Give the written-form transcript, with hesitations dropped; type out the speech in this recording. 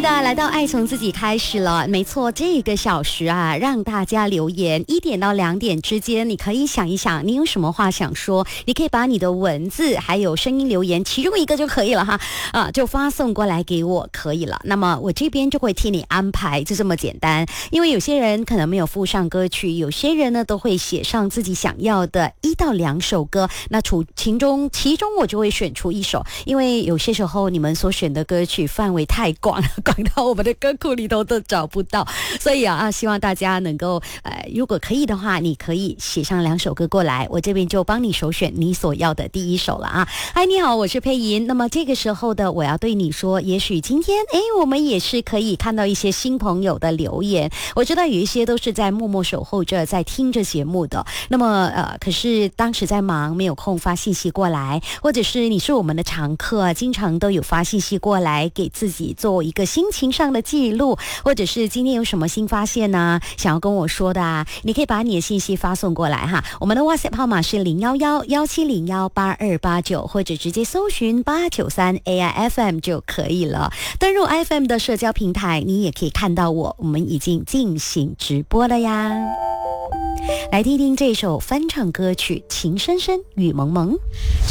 的，来到爱从自己开始了。没错，这个小时啊，让大家留言1点到2点之间，你可以想一想，你有什么话想说，你可以把你的文字还有声音留言其中一个就可以了哈，就发送过来给我可以了。那么我这边就会替你安排，就这么简单。因为有些人可能没有附上歌曲，有些人呢都会写上自己想要的1到2首歌，那其中我就会选出1首，因为有些时候你们所选的歌曲范围太广了，广到我们的歌库里头都找不到，所以希望大家能够如果可以的话，你可以写上2首歌过来，我这边就帮你首选你所要的第1首了啊。嗨，你好，我是佩莹。那么这个时候的我要对你说，也许今天我们也是可以看到一些新朋友的留言，我知道有一些都是在默默守候着，在听着节目的，那么可是当时在忙，没有空发信息过来，或者是你是我们的常客，经常都有发信息过来给自己做一个心情上的记录，或者是今天有什么新发现呢，想要跟我说的啊，你可以把你的信息发送过来哈。我们的 WhatsApp 号码是011-1701-8289，或者直接搜寻893 AIFM 就可以了。登入 FM 的社交平台，你也可以看到我们已经进行直播了呀。来听听这首翻唱歌曲《情深深雨蒙蒙》。